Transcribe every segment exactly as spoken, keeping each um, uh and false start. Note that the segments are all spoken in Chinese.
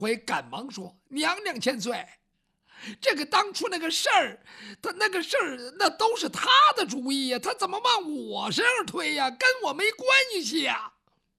怀赶忙说：“娘娘千岁，这个当初那个事儿，他那个事儿那都是他的主意呀，他怎么往我身上推呀？跟我没关系呀。”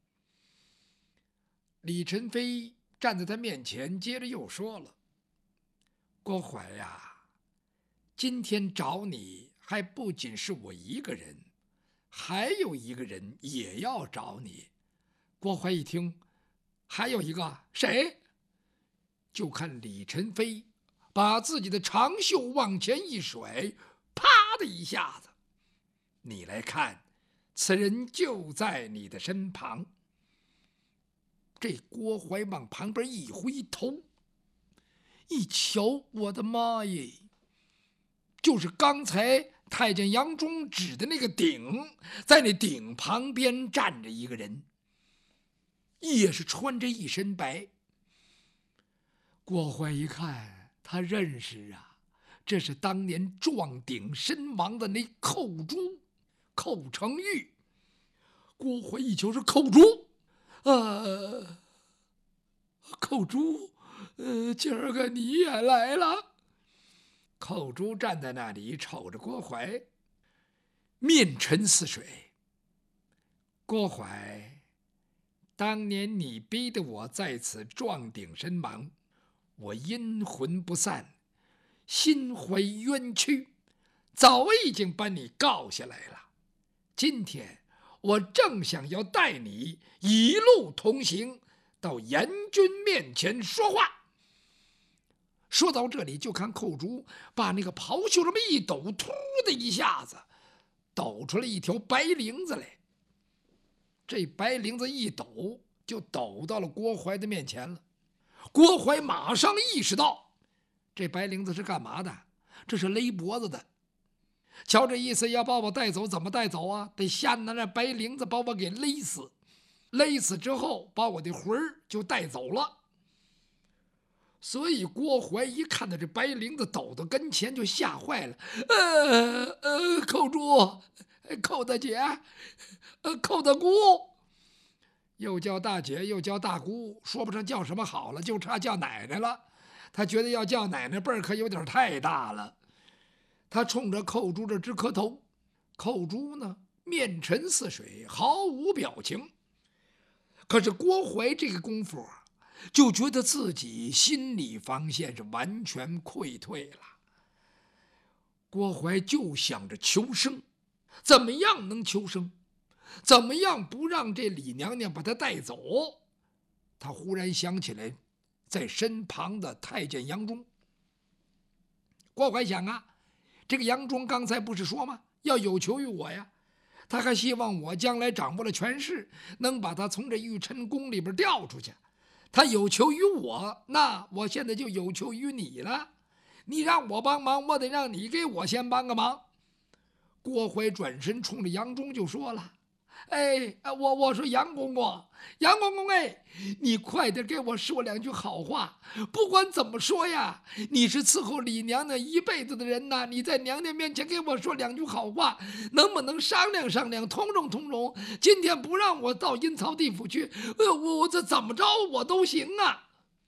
李宸妃站在他面前，接着又说了：“郭槐呀，今天找你还不仅是我一个人，还有一个人也要找你。”郭槐一听，还有一个谁？就看李宸妃把自己的长袖往前一甩，啪的一下子，你来看，此人就在你的身旁。这郭槐往旁边一回头，一瞧，我的妈耶！就是刚才太监杨忠指的那个鼎，在那鼎旁边站着一个人，也是穿着一身白。郭槐一看，他认识啊，这是当年撞鼎身亡的那寇珠，寇成玉。郭槐一瞧是寇珠，呃，寇珠，呃，今儿个你也来了。寇珠站在那里瞅着郭槐，面沉似水。郭槐，当年你逼得我在此撞鼎身亡，我阴魂不散，心怀冤屈，早已经把你告下来了。今天我正想要带你一路同行，到阎君面前说话。说到这里，就看寇珠把那个袍袖这么一抖，突的一下子抖出来一条白绫子来。这白绫子一抖，就抖到了郭槐的面前了。郭槐马上意识到，这白绫子是干嘛的？这是勒脖子的。瞧这意思，要把我带走，怎么带走啊？得先拿那白绫子把我给勒死，勒死之后，把我的魂儿就带走了。所以郭槐一看到这白绫子抖到跟前，就吓坏了。呃呃，寇珠，寇大姐，呃，寇大姑，又叫大姐，又叫大姑，说不上叫什么好了，就差叫奶奶了。他觉得要叫奶奶辈儿可有点太大了。他冲着寇珠这直磕头。寇珠呢，面沉似水，毫无表情。可是郭槐这个功夫啊，就觉得自己心理防线是完全溃退了。郭槐就想着求生，怎么样能求生？怎么样不让这李娘娘把他带走？他忽然想起来在身旁的太监杨忠。郭槐想啊，这个杨忠刚才不是说吗？要有求于我呀，他还希望我将来掌握了权势，能把他从这玉琛宫里边调出去。他有求于我，那我现在就有求于你了。你让我帮忙，我得让你给我先帮个忙。郭槐转身冲着杨忠就说了：“哎，我我说杨公公，杨公公，哎，你快点给我说两句好话。不管怎么说呀，你是伺候李娘娘一辈子的人呐，你在娘娘面前给我说两句好话，能不能商量商量，通融通融？今天不让我到阴曹地府去，呃，我我这怎么着我都行啊。”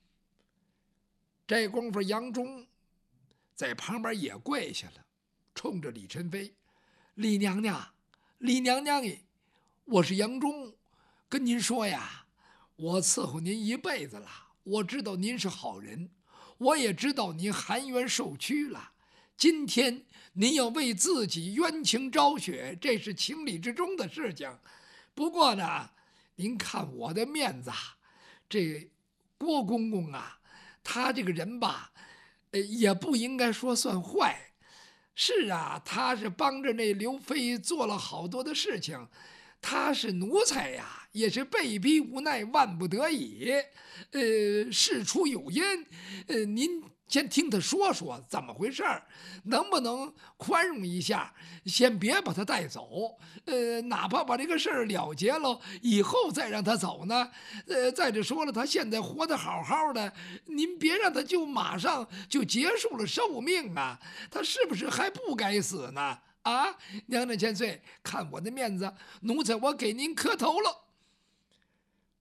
这功夫，杨忠在旁边也跪下了，冲着李宸妃：“李娘娘，李娘娘哎，我是杨忠，跟您说呀，我伺候您一辈子了，我知道您是好人，我也知道您含冤受屈了。今天您要为自己冤情昭雪，这是情理之中的事情。不过呢，您看我的面子啊，这郭公公啊，他这个人吧，呃，也不应该说算坏。是啊，他是帮着那刘妃做了好多的事情，他是奴才呀，也是被逼无奈，万不得已。呃，事出有因，呃，您先听他说说怎么回事儿，能不能宽容一下，先别把他带走，呃，哪怕把这个事儿了结了，以后再让他走呢？呃，再者说了，他现在活得好好的，您别让他就马上就结束了寿命啊，他是不是还不该死呢？啊，娘娘千岁，看我的面子，奴才我给您磕头了。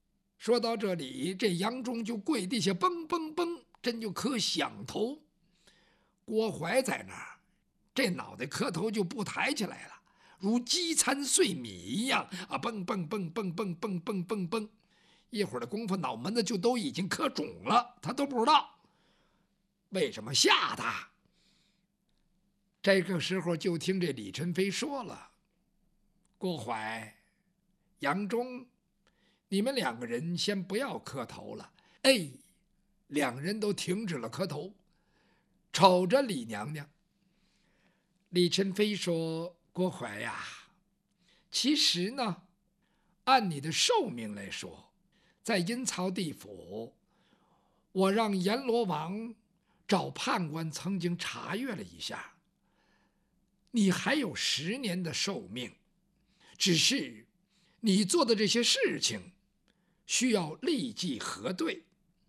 说到这里，这杨忠就跪地下嘣嘣嘣，真就磕响头。郭槐在那儿，这脑袋磕头就不抬起来了，如饥餐碎米一样啊，蹦蹦蹦蹦蹦蹦蹦蹦蹦，一会儿的功夫，脑门子就都已经磕肿了，他都不知道为什么吓他。这个时候，就听这李宸飞说了：“郭槐、杨忠，你们两个人先不要磕头了。”哎，两人都停止了磕头，瞅着李娘娘。李宸飞说：“郭槐呀，其实呢，按你的寿命来说，在阴曹地府，我让阎罗王找判官曾经查阅了一下，你还有十年的寿命，只是你做的这些事情需要立即核对，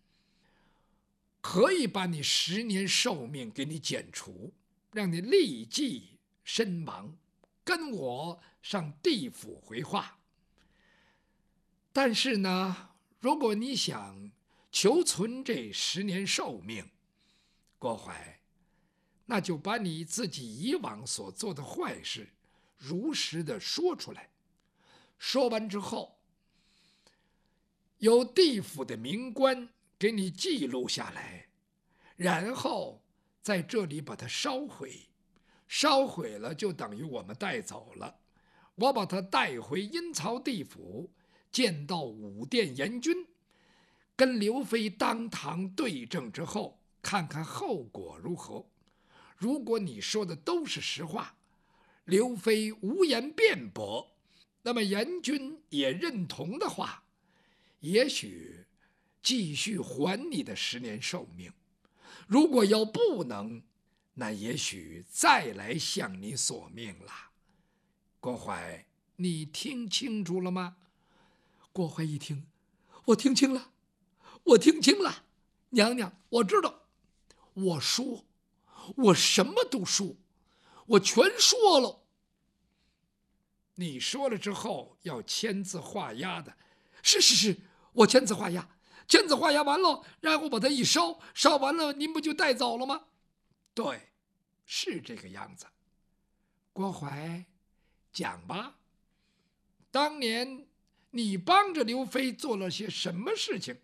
可以把你十年寿命给你减除，让你立即身亡，跟我上地府回话。但是呢，如果你想求存这十年寿命，郭槐，那就把你自己以往所做的坏事如实的说出来。说完之后，由地府的民官给你记录下来，然后在这里把它烧毁。烧毁了就等于我们带走了。我把它带回阴曹地府，见到武殿阎君，跟刘飞当堂对证之后，看看后果如何。如果你说的都是实话，刘飞无言辩驳，那么阎君也认同的话，也许继续还你的十年寿命。如果要不能，那也许再来向你索命了。郭槐，你听清楚了吗？郭槐一听，我听清了，我听清了，娘娘，我知道，我说，我什么都说，我全说了。你说了之后要签字画押的。是是是，我签字画押，签字画押完了，然后把它一烧，烧完了您不就带走了吗？对，是这个样子。郭槐，讲吧，当年你帮着刘飞做了些什么事情？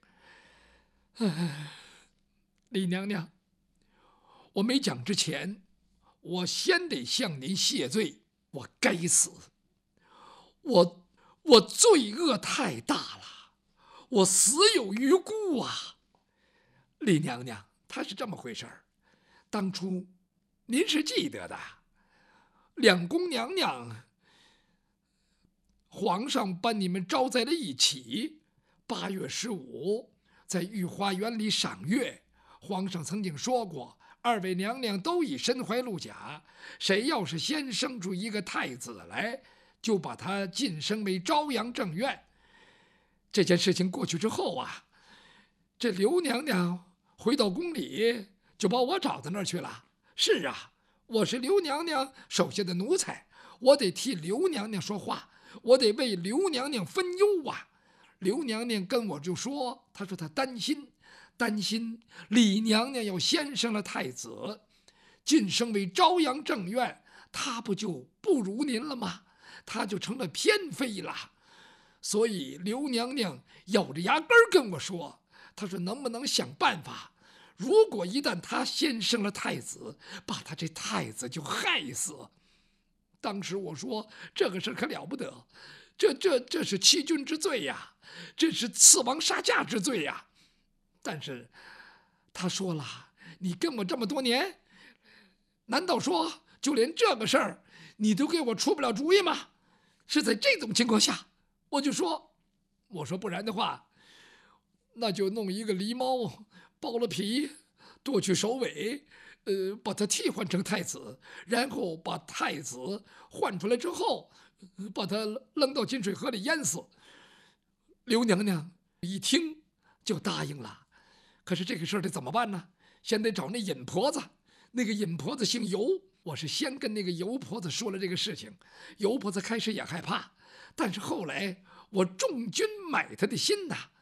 李娘娘，我没讲之前，我先得向您谢罪。我该死，我我罪恶太大了，我死有余辜啊！李娘娘，她是这么回事儿。当初您是记得的，两宫娘娘，皇上把你们招在了一起。八月十五，在御花园里赏月，皇上曾经说过，二位娘娘都已身怀禄甲，谁要是先生出一个太子来，就把他晋升为昭阳正院。这件事情过去之后啊，这刘娘娘回到宫里，就把我找到那儿去了。是啊，我是刘娘娘手下的奴才，我得替刘娘娘说话，我得为刘娘娘分忧啊。刘娘娘跟我就说，她说她担心，担心李娘娘要先生了太子，晋升为昭阳正院，她不就不如您了吗？她就成了偏妃了。所以刘娘娘咬着牙根儿跟我说，她说能不能想办法，如果一旦他先生了太子，把他这太子就害死。当时我说，这个事可了不得，这这这是欺君之罪呀，这是刺王杀驾之罪呀。但是他说了，你跟我这么多年，难道说就连这个事儿你都给我出不了主意吗？是在这种情况下，我就说，我说不然的话，那就弄一个狸猫剥了皮，剁去首尾，呃，把他替换成太子，然后把太子换出来之后，把他扔到金水河里淹死。刘娘娘一听就答应了。可是这个事儿得怎么办呢？先得找那尹婆子，那个尹婆子姓尤，我是先跟那个尤婆子说了这个事情。尤婆子开始也害怕，但是后来我重军买她的心呐。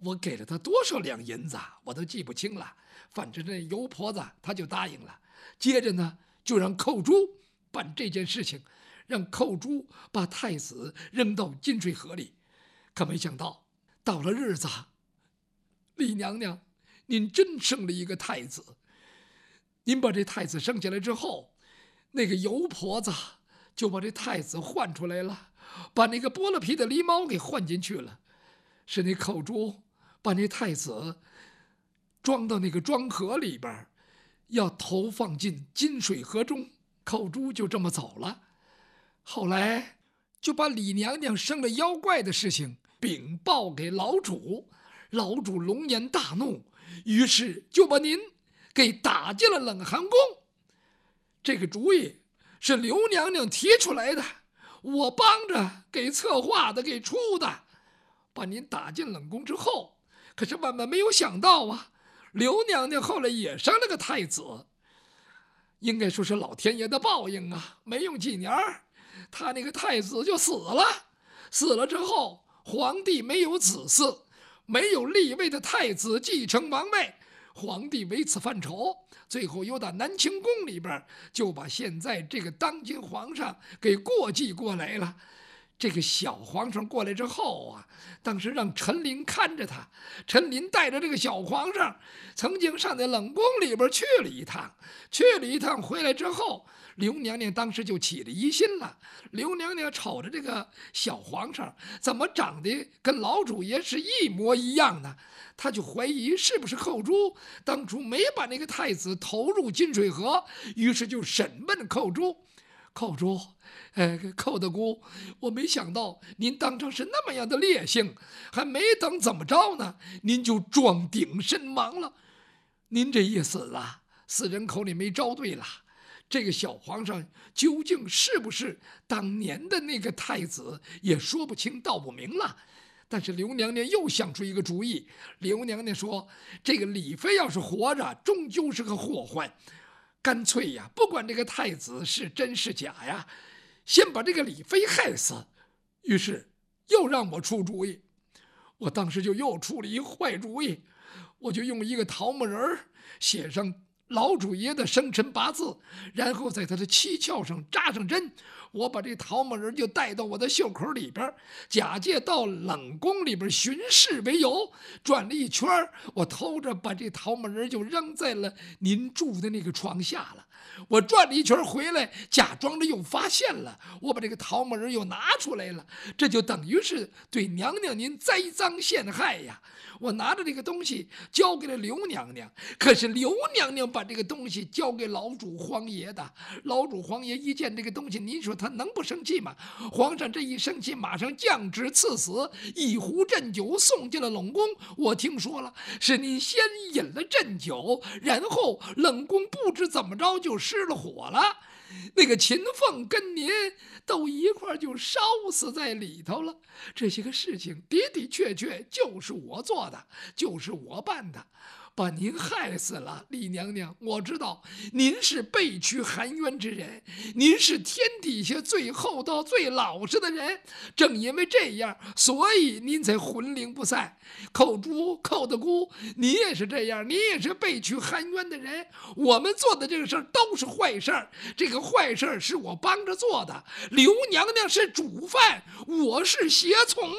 我给了他多少两银子我都记不清了，反正这油婆子他就答应了。接着呢，就让寇珠办这件事情，让寇珠把太子扔到金水河里。可没想到，到了日子，李娘娘，您真生了一个太子。您把这太子生下来之后，那个油婆子就把这太子换出来了，把那个剥了皮的狸猫给换进去了。是那寇珠把那太子装到那个庄河里边，要投放进金水河中。寇珠就这么走了。后来就把李娘娘生了妖怪的事情禀报给老主，老主龙颜大怒，于是就把您给打进了冷寒宫。这个主意是刘娘娘提出来的，我帮着给策划的，给出的。把您打进冷宫之后，可是万万没有想到啊，刘娘娘后来也生了个太子。应该说是老天爷的报应啊！没用几年，他那个太子就死了。死了之后，皇帝没有子嗣，没有立位的太子继承王位，皇帝为此犯愁，最后又到南清宫里边，就把现在这个当今皇上给过继过来了。这个小皇上过来之后啊，当时让陈琳看着他，陈琳带着这个小皇上曾经上那冷宫里边去了一趟，去了一趟回来之后，刘娘娘当时就起了疑心了。刘娘娘瞅着这个小皇上怎么长得跟老主爷是一模一样呢，她就怀疑是不是寇珠当初没把那个太子投入金水河，于是就审问寇珠。寇珠，哎，寇大姑，我没想到您当成是那么样的烈性，还没等怎么着呢，您就撞顶身亡了。您这一死啊，死人口里没招对了。这个小皇上究竟是不是当年的那个太子，也说不清道不明了。但是刘娘娘又想出一个主意，刘娘娘说，这个李妃要是活着，终究是个祸患。干脆呀，不管这个太子是真是假呀，先把这个李妃害死。于是又让我出主意，我当时就又出了一坏主意，我就用一个桃木人写上老主爷的生辰八字，然后在他的七窍上扎上针。我把这桃木人就带到我的袖口里边，假借到冷宫里边巡视为由，转了一圈，我偷着把这桃木人就扔在了您住的那个床下了。我转了一圈回来，假装着又发现了，我把这个桃木人又拿出来了，这就等于是对娘娘您栽赃陷害呀。我拿着这个东西交给了刘娘娘，可是刘娘娘把这个东西交给老主皇爷的，老主皇爷一见这个东西，您说他能不生气吗？皇上这一生气，马上降旨赐死，一壶鸩酒送进了冷宫。我听说了，是您先饮了鸩酒，然后冷宫不知怎么着就失了火了，那个秦凤跟您都一块就烧死在里头了。这些个事情的的确确就是我做的，就是我办的，把您害死了。李娘娘，我知道您是被屈含冤之人，您是天底下最厚道最老实的人，正因为这样，所以您才魂灵不散。寇珠，寇大姑，你也是这样，你也是被屈含冤的人。我们做的这个事儿都是坏事儿，这个坏事儿是我帮着做的，刘娘娘是主犯，我是胁从。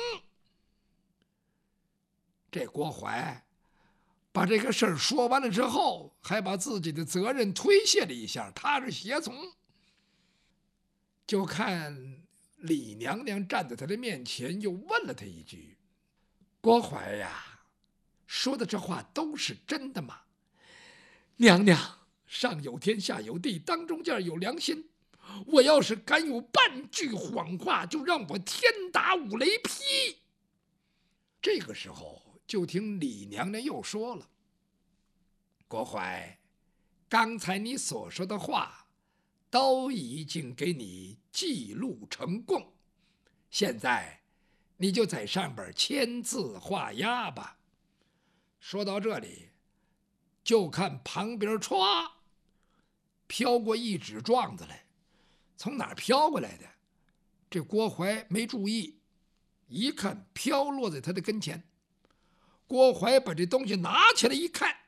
这郭槐把这个事儿说完了之后，还把自己的责任推卸了一下，他是胁从。就看李娘娘站在他的面前，又问了他一句：“郭槐呀，说的这话都是真的吗？”娘娘，上有天下有地，当中间有良心，我要是敢有半句谎话，就让我天打五雷劈。这个时候就听李娘娘又说了：“郭槐，刚才你所说的话都已经给你记录成供，现在你就在上边签字画押吧。”说到这里，就看旁边歘飘过一纸状子来，从哪儿飘过来的？这郭槐没注意，一看飘落在他的跟前。 郭槐把这东西拿起来一看，